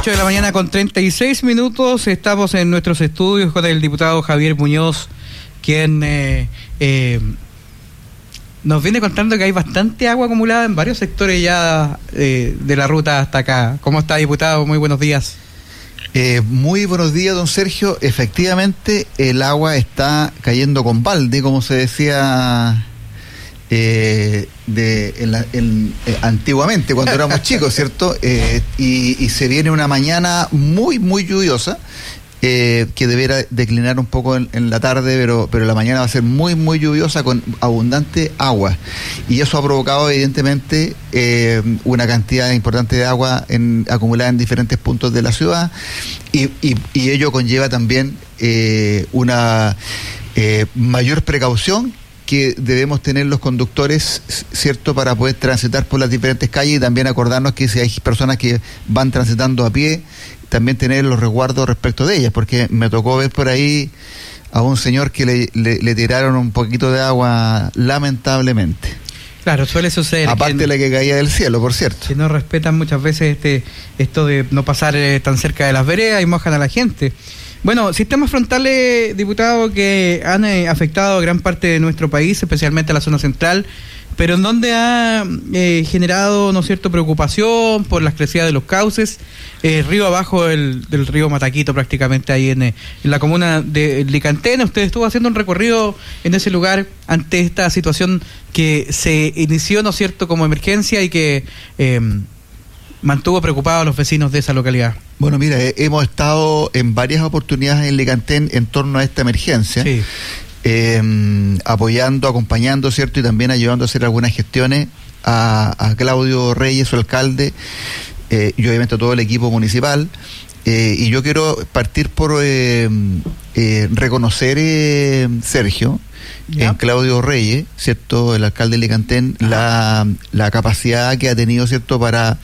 8 de la mañana con 36 minutos. Estamos en nuestros estudios con el diputado Javier Muñoz, quien nos viene contando que hay bastante agua acumulada en varios sectores ya de la ruta hasta acá. ¿Cómo está, diputado? Muy buenos días. Muy buenos días, don Sergio. Efectivamente, el agua está cayendo con balde, como se decía antiguamente, cuando éramos chicos, ¿cierto? Y se viene una mañana muy, muy lluviosa, que deberá declinar un poco en la tarde, pero la mañana va a ser muy, muy lluviosa con abundante agua. Y eso ha provocado, evidentemente, una cantidad importante de agua acumulada en diferentes puntos de la ciudad, y ello conlleva también una mayor precaución que debemos tener los conductores, ¿cierto?, para poder transitar por las diferentes calles, y también acordarnos que si hay personas que van transitando a pie, también tener los resguardos respecto de ellas, porque me tocó ver por ahí a un señor que le tiraron un poquito de agua, lamentablemente. Claro, suele suceder. Aparte de la que caía del cielo, por cierto. Que no respetan muchas veces esto de no pasar tan cerca de las veredas y mojan a la gente. Bueno, sistemas frontales, diputado, que han afectado a gran parte de nuestro país, especialmente a la zona central, pero en donde ha generado, ¿no es cierto?, preocupación por las crecidas de los cauces, río abajo del río Mataquito, prácticamente ahí en la comuna de Licantén. Usted estuvo haciendo un recorrido en ese lugar ante esta situación que se inició, ¿no es cierto?, como emergencia y que mantuvo preocupados a los vecinos de esa localidad. Bueno, mira, hemos estado en varias oportunidades en Licantén en torno a esta emergencia. Sí. Apoyando, acompañando, ¿cierto? Y también ayudando a hacer algunas gestiones a Claudio Reyes, su alcalde, y obviamente a todo el equipo municipal. Y yo quiero partir por reconocer, Sergio, en Claudio Reyes, ¿cierto?, el alcalde de Licantén, la capacidad que ha tenido, ¿cierto?, para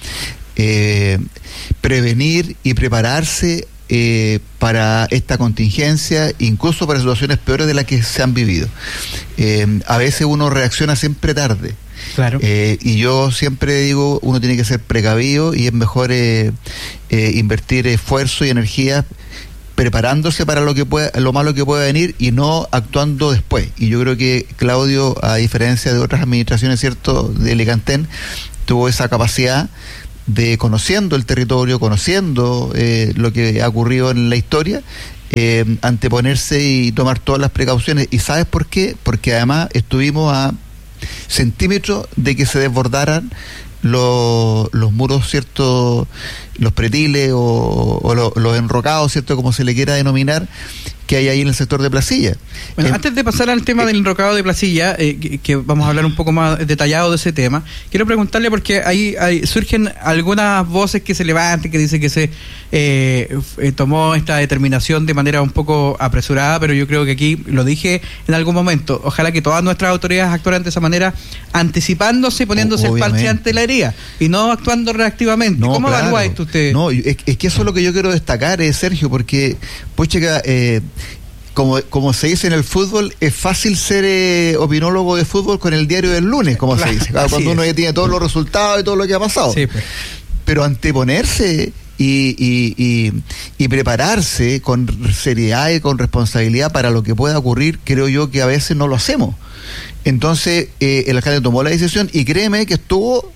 prevenir y prepararse para esta contingencia, incluso para situaciones peores de las que se han vivido. A veces uno reacciona siempre tarde. Claro. Y yo siempre digo, uno tiene que ser precavido, y es mejor invertir esfuerzo y energía preparándose para lo malo que pueda venir, y no actuando después. Y yo creo que Claudio, a diferencia de otras administraciones, ¿cierto?, de Licantén, tuvo esa capacidad de, conociendo el territorio, conociendo lo que ha ocurrido en la historia, anteponerse y tomar todas las precauciones. ¿Y sabes por qué? Porque además estuvimos a centímetros de que se desbordaran los muros, ¿cierto?, los pretiles o los enrocados, ¿cierto?, como se le quiera denominar, que hay ahí en el sector de Placilla. Bueno, antes de pasar al tema del enrocado de Placilla, que vamos a hablar un poco más detallado de ese tema, quiero preguntarle, porque ahí surgen algunas voces que se levantan, que dicen que se tomó esta determinación de manera un poco apresurada, pero yo creo que aquí, lo dije en algún momento, ojalá que todas nuestras autoridades actuaran de esa manera, anticipándose, poniéndose el parche ante la herida, y no actuando reactivamente. No, ¿Cómo claro. evalúa esto usted? No, es que eso es lo que yo quiero destacar, Sergio, porque, pues, chica, como se dice en el fútbol, es fácil ser opinólogo de fútbol con el diario del lunes, como se dice, cuando uno ya tiene todos los resultados y todo lo que ha pasado. Sí, pues. Pero anteponerse y prepararse con seriedad y con responsabilidad para lo que pueda ocurrir, creo yo que a veces no lo hacemos. Entonces, el alcalde tomó la decisión, y créeme que estuvo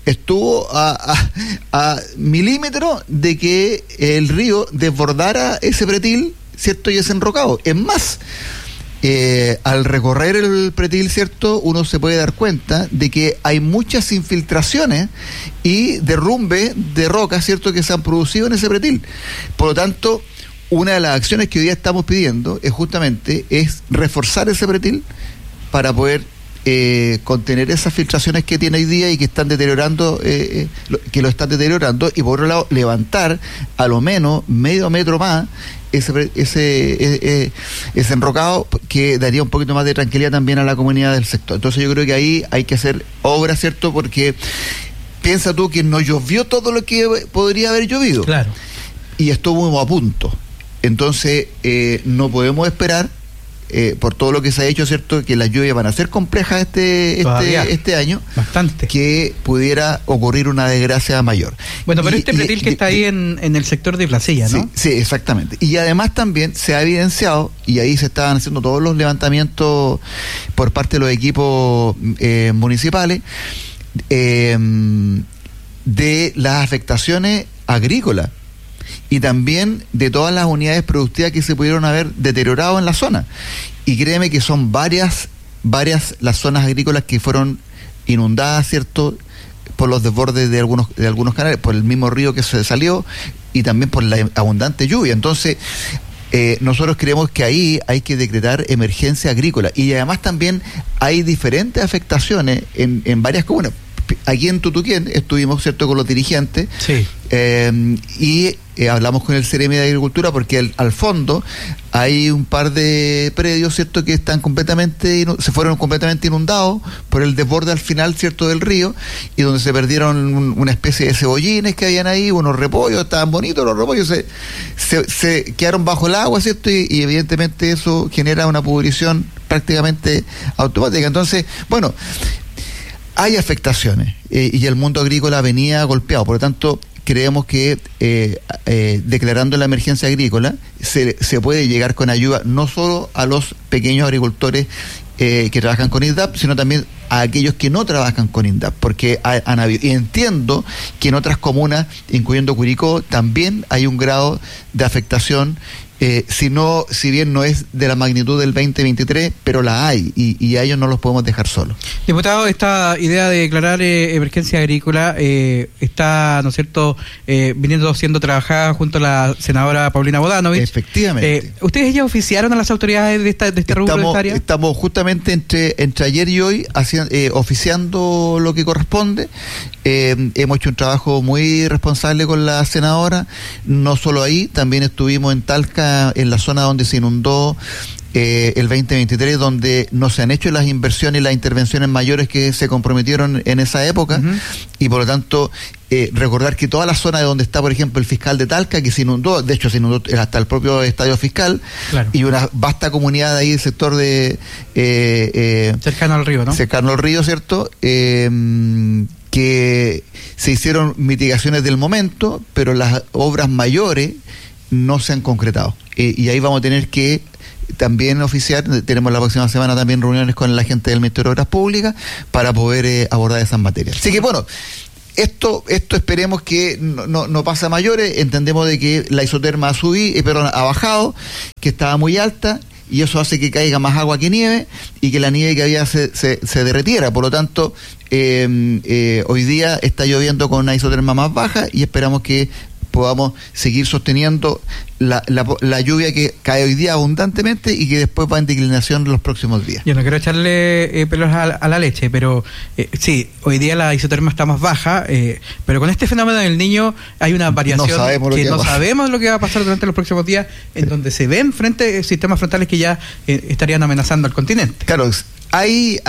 a milímetros de que el río desbordara ese pretil, ¿cierto?, y ese enrocado. Es más, al recorrer el pretil, ¿cierto?, uno se puede dar cuenta de que hay muchas infiltraciones y derrumbe de rocas, ¿cierto?, que se han producido en ese pretil. Por lo tanto, una de las acciones que hoy día estamos pidiendo es reforzar ese pretil para poder contener esas filtraciones que tiene hoy día y que están deteriorando, y por otro lado levantar a lo menos medio metro más ese enrocado, que daría un poquito más de tranquilidad también a la comunidad del sector. Entonces yo creo que ahí hay que hacer obra, ¿cierto?, porque piensa tú que no llovió todo lo que podría haber llovido. Claro. Y estuvo a punto. Entonces no podemos esperar por todo lo que se ha hecho, ¿cierto?, que las lluvias van a ser complejas este año, bastante, que pudiera ocurrir una desgracia mayor. Bueno, pero pretil que está ahí en el sector de Placilla, ¿no? Sí, exactamente. Y además también se ha evidenciado, y ahí se estaban haciendo todos los levantamientos por parte de los equipos municipales, de las afectaciones agrícolas y también de todas las unidades productivas que se pudieron haber deteriorado en la zona. Y créeme que son varias las zonas agrícolas que fueron inundadas, ¿cierto?, por los desbordes de algunos canales, por el mismo río que se salió y también por la abundante lluvia. Entonces, nosotros creemos que ahí hay que decretar emergencia agrícola. Y además también hay diferentes afectaciones en varias comunas. Aquí en Tutuquén estuvimos, ¿cierto?, con los dirigentes, sí. Y hablamos con el Ceremi de Agricultura porque al fondo hay un par de predios, ¿cierto?, que están se fueron completamente inundados por el desborde al final, ¿cierto?, del río, y donde se perdieron una especie de cebollines que habían ahí, unos repollos, estaban bonitos los repollos, se quedaron bajo el agua, ¿cierto?, y evidentemente eso genera una pudrición prácticamente automática. Entonces, bueno, hay afectaciones y el mundo agrícola venía golpeado, por lo tanto creemos que declarando la emergencia agrícola se puede llegar con ayuda no solo a los pequeños agricultores que trabajan con INDAP, sino también a aquellos que no trabajan con INDAP, porque han habido, y entiendo que en otras comunas, incluyendo Curicó, también hay un grado de afectación, si bien no es de la magnitud del 2023, pero la hay, y a ellos no los podemos dejar solos. Diputado, esta idea de declarar emergencia agrícola está, ¿no es cierto?, siendo trabajada junto a la senadora Paulina Bodanovich. Efectivamente. ¿Ustedes ya oficiaron a las autoridades de este rubro, de esta área? Estamos justamente entre ayer y hoy oficiando lo que corresponde. Hemos hecho un trabajo muy responsable con la senadora, no solo ahí, también estuvimos en Talca, en la zona donde se inundó el 2023, donde no se han hecho las inversiones y las intervenciones mayores que se comprometieron en esa época, y por lo tanto recordar que toda la zona de donde está, por ejemplo, el fiscal de Talca, que se inundó, de hecho se inundó hasta el propio estadio fiscal, claro, y una vasta comunidad ahí del sector de cercano al río, ¿no? Cercano al río, ¿cierto? Que se hicieron mitigaciones del momento, pero las obras mayores no se han concretado. Y ahí vamos a tener que también oficiar, tenemos la próxima semana también reuniones con la gente del Ministerio de Obras Públicas para poder abordar esas materias. Así que bueno, esto esperemos que no pase a mayores. Entendemos de que la isoterma ha bajado, que estaba muy alta, y eso hace que caiga más agua que nieve, y que la nieve que había se derretiera. Por lo tanto, hoy día está lloviendo con una isoterma más baja, y esperamos que podamos seguir sosteniendo la lluvia que cae hoy día abundantemente y que después va en declinación en los próximos días. Yo no quiero echarle pelos a la leche, pero sí, hoy día la isoterma está más baja, pero con este fenómeno del Niño hay una variación no sabemos lo que va a pasar durante los próximos días, en donde se ven sistemas frontales que ya estarían amenazando al continente. Claro, hay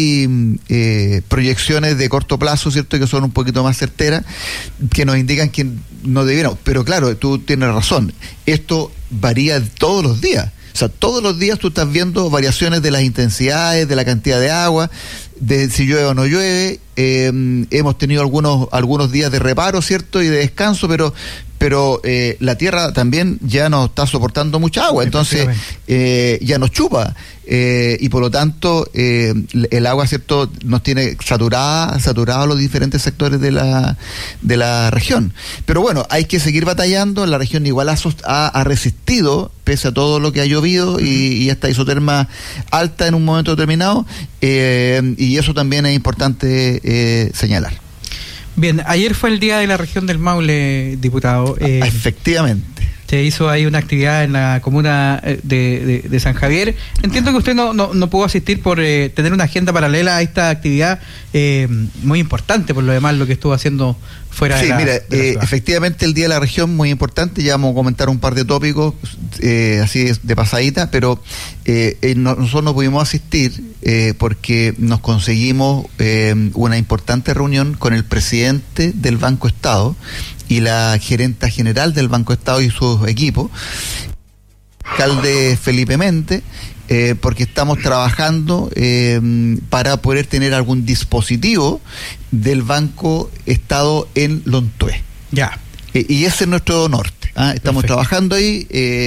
proyecciones de corto plazo, ¿cierto?, que son un poquito más certeras, que nos indican que no debiéramos, pero claro, tú tienes razón, esto varía todos los días. O sea, todos los días tú estás viendo variaciones de las intensidades, de la cantidad de agua, de si llueve o no llueve. Hemos tenido algunos días de reparo, ¿cierto?, y de descanso, pero la tierra también ya no está soportando mucha agua, entonces ya nos chupa, y por lo tanto el agua, ¿cierto?, nos tiene saturados los diferentes sectores de la región. Pero bueno, hay que seguir batallando. La región igual ha resistido pese a todo lo que ha llovido y esta isoterma alta en un momento determinado, y eso también es importante señalar. Bien, ayer fue el día de la región del Maule, diputado. Efectivamente. Se hizo ahí una actividad en la comuna de San Javier. Entiendo que usted no pudo asistir por tener una agenda paralela a esta actividad muy importante, por lo demás, lo que estuvo haciendo fuera de la ciudad. Efectivamente el Día de la Región muy importante. Ya vamos a comentar un par de tópicos así de pasadita, pero nosotros no pudimos asistir porque nos conseguimos una importante reunión con el presidente del Banco Estado y la gerenta general del Banco Estado y sus equipos, alcalde Felipe Mente, porque estamos trabajando para poder tener algún dispositivo del Banco Estado en Lontué. Ya. Y ese es nuestro norte. Estamos trabajando ahí,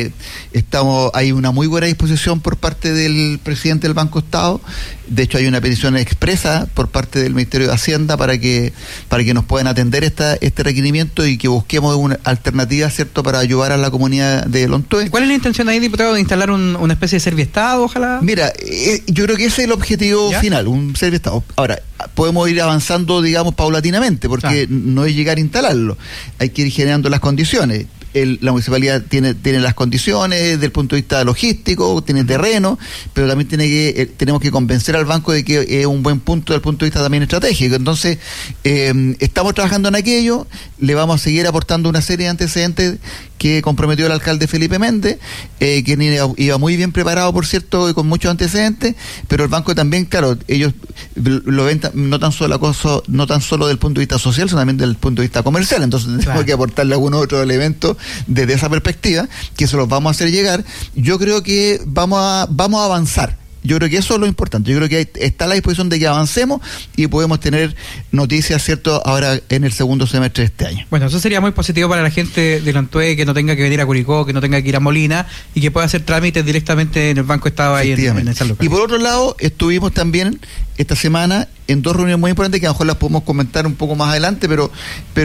hay una muy buena disposición por parte del presidente del Banco Estado. De hecho, hay una petición expresa por parte del Ministerio de Hacienda para que nos puedan atender este requerimiento y que busquemos una alternativa, ¿cierto?, para ayudar a la comunidad de Lontué. ¿Cuál es la intención ahí, diputado, de instalar una especie de serviestado, ojalá? Mira, yo creo que ese es el objetivo final, un serviestado. Ahora, podemos ir avanzando, digamos, paulatinamente, porque no es llegar a instalarlo. Hay que ir generando las condiciones. La municipalidad tiene las condiciones desde el punto de vista logístico, tiene terreno, pero también tenemos que convencer al banco de que es un buen punto desde el punto de vista también estratégico. Entonces, estamos trabajando en aquello, le vamos a seguir aportando una serie de antecedentes que comprometió el alcalde Felipe Méndez, que iba muy bien preparado, por cierto, y con muchos antecedentes, pero el banco también, claro, ellos lo ven no tan solo del punto de vista social, sino también del punto de vista comercial. Entonces tenemos que aportarle algunos otros elementos desde esa perspectiva, que se los vamos a hacer llegar. Yo creo que vamos a avanzar. Yo creo que eso es lo importante. Yo creo que está a la disposición de que avancemos y podemos tener noticias, ¿cierto?, ahora en el segundo semestre de este año. Bueno, eso sería muy positivo para la gente de Lontué, que no tenga que venir a Curicó, que no tenga que ir a Molina y que pueda hacer trámites directamente en el Banco Estado ahí en esa localidad. Y por otro lado, estuvimos también esta semana en dos reuniones muy importantes que a lo mejor las podemos comentar un poco más adelante, pero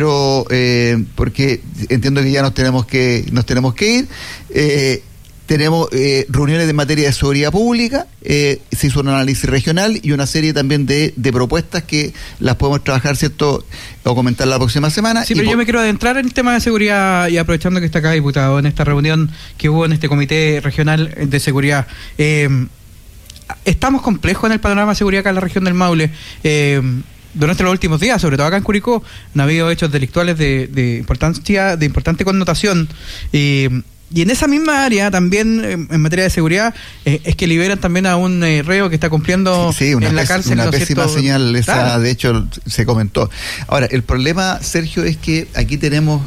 porque entiendo que ya nos tenemos que ir. Tenemos reuniones de materia de seguridad pública, se hizo un análisis regional y una serie también de propuestas que las podemos trabajar, ¿cierto?, o comentar la próxima semana. Sí, pero yo me quiero adentrar en el tema de seguridad y aprovechando que está acá, diputado, en esta reunión que hubo en este Comité Regional de Seguridad. Estamos complejos en el panorama de seguridad acá en la región del Maule. Durante los últimos días, sobre todo acá en Curicó, han habido hechos delictuales de importante connotación. Y en esa misma área, también en materia de seguridad, es que liberan también a un reo que está cumpliendo en la cárcel. Una pésima señal esa, claro. De hecho, se comentó. Ahora, el problema, Sergio, es que aquí tenemos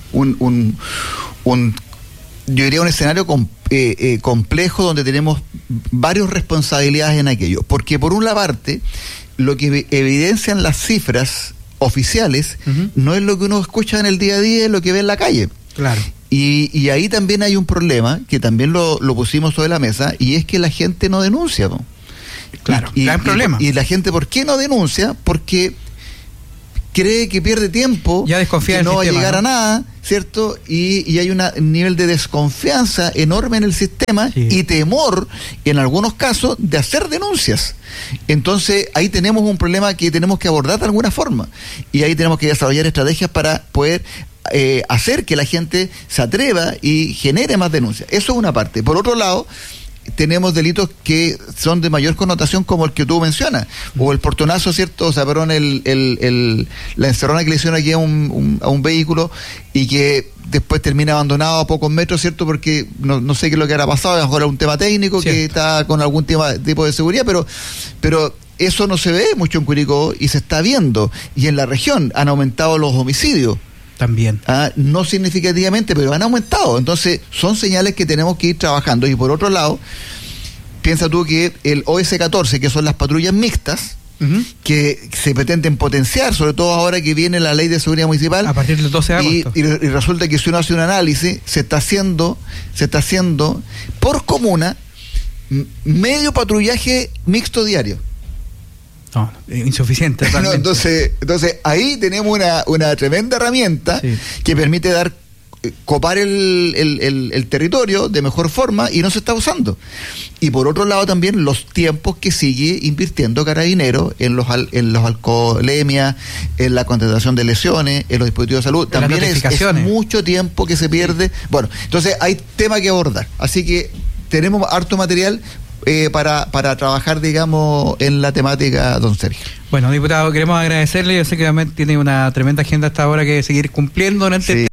yo diría un escenario complejo donde tenemos varias responsabilidades en aquello. Porque por una parte, lo que evidencian las cifras oficiales no es lo que uno escucha en el día a día, es lo que ve en la calle. Claro. Y ahí también hay un problema, que también lo pusimos sobre la mesa, y es que la gente no denuncia, ¿no? Claro, gran problema. Y la gente, ¿por qué no denuncia? Porque cree que pierde tiempo, ya desconfía que no va a llegar, ¿no?, a nada, ¿cierto? Y hay un nivel de desconfianza enorme en el sistema y temor, en algunos casos, de hacer denuncias. Entonces, ahí tenemos un problema que tenemos que abordar de alguna forma. Y ahí tenemos que desarrollar estrategias para poder hacer que la gente se atreva y genere más denuncias. Eso es una parte. Por otro lado, tenemos delitos que son de mayor connotación, como el que tú mencionas, o el portonazo, ¿cierto? O sea, perdón, la encerrona que le hicieron aquí a un vehículo y que después termina abandonado a pocos metros, ¿cierto? Porque no sé qué es lo que habrá pasado, a lo mejor era un tema técnico, ¿cierto?, que está con algún tipo de seguridad, pero eso no se ve mucho en Curicó y se está viendo. Y en la región han aumentado los homicidios. También. No significativamente, pero han aumentado. Entonces, son señales que tenemos que ir trabajando. Y por otro lado, piensa tú que el OS-14, que son las patrullas mixtas, que se pretenden potenciar, sobre todo ahora que viene la ley de seguridad municipal. A partir del 12 de agosto. Y resulta que si uno hace un análisis, se está haciendo por comuna medio patrullaje mixto diario. No, insuficiente. No, entonces ahí tenemos una tremenda herramienta que permite copar el territorio de mejor forma y no se está usando. Y por otro lado también los tiempos que sigue invirtiendo Carabineros en los alcoholemias, en la contratación de lesiones, en los dispositivos de salud, también es mucho tiempo que se pierde. Bueno, entonces hay tema que abordar. Así que tenemos harto material para trabajar, digamos, en la temática, don Sergio. Bueno, diputado, queremos agradecerle. Yo sé que realmente tiene una tremenda agenda hasta ahora que seguir cumpliendo durante